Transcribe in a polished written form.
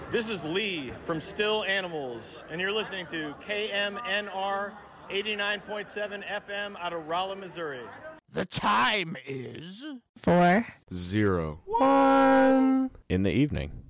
This is Lee from Still Animals, and you're listening to KMNR 89.7 FM out of Rolla, Missouri. The time is 4, 0, 1 in the evening.